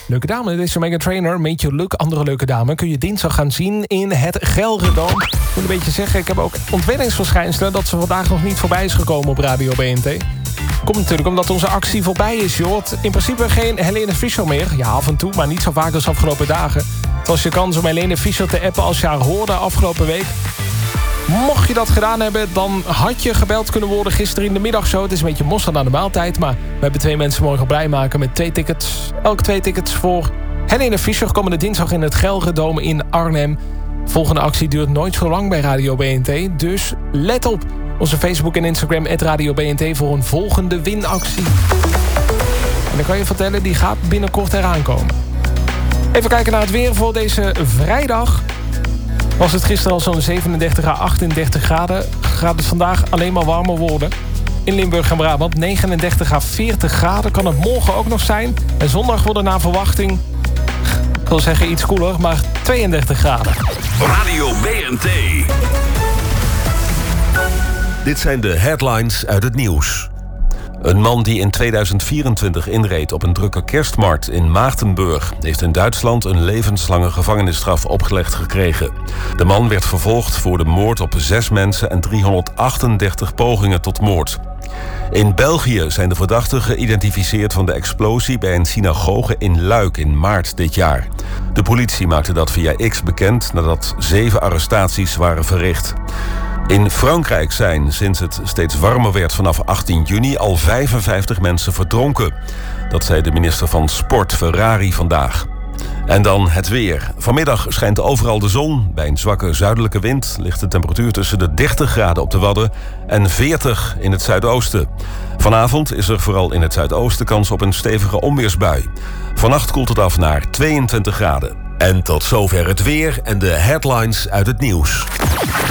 Leuke dame, dit is Meghan Trainor. Made You Look, andere leuke dame. Kun je dinsdag gaan zien in het Gelredome. Ik moet een beetje zeggen, ik heb ook ontwenningsverschijnselen... dat ze vandaag nog niet voorbij is gekomen op Radio BNT. Komt natuurlijk omdat onze actie voorbij is, joh. In principe geen Helene Fischer meer. Ja, af en toe, maar niet zo vaak als afgelopen dagen. Het was je kans om Helene Fischer te appen als je haar hoorde afgelopen week. Mocht je dat gedaan hebben, dan had je gebeld kunnen worden gisteren in de middagshow. Het is een beetje mosterd aan de maaltijd, maar we hebben 2 mensen morgen blij maken met 2 tickets. Elk 2 tickets voor Helene Fischer komende dinsdag in het Gelredome in Arnhem. Volgende actie duurt nooit zo lang bij Radio BNT, dus let op. Onze Facebook en Instagram @RadioBNT voor een volgende winactie. En dan kan je vertellen, die gaat binnenkort eraan komen. Even kijken naar het weer voor deze vrijdag. Was het gisteren al zo'n 37 à 38 graden. Gaat het vandaag alleen maar warmer worden. In Limburg en Brabant 39 à 40 graden. Kan het morgen ook nog zijn. En zondag wordt er naar verwachting, ik wil zeggen iets koeler, maar 32 graden. Radio BNT. Dit zijn de headlines uit het nieuws. Een man die in 2024 inreed op een drukke kerstmarkt in Maagdenburg... heeft in Duitsland een levenslange gevangenisstraf opgelegd gekregen. De man werd vervolgd voor de moord op 6 mensen en 338 pogingen tot moord. In België zijn de verdachten geïdentificeerd van de explosie bij een synagoge in Luik in maart dit jaar. De politie maakte dat via X bekend nadat 7 arrestaties waren verricht. In Frankrijk zijn, sinds het steeds warmer werd vanaf 18 juni... al 55 mensen verdronken. Dat zei de minister van Sport Ferrari vandaag. En dan het weer. Vanmiddag schijnt overal de zon. Bij een zwakke zuidelijke wind ligt de temperatuur tussen de 30 graden op de Wadden... en 40 in het zuidoosten. Vanavond is er vooral in het zuidoosten kans op een stevige onweersbui. Vannacht koelt het af naar 22 graden. En tot zover het weer en de headlines uit het nieuws.